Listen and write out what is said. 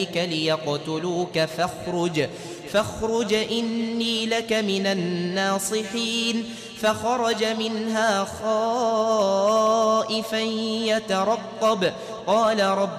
ليقتلوك فاخرج إني لك من الناصحين فخرج منها خائفا يترقب قال رب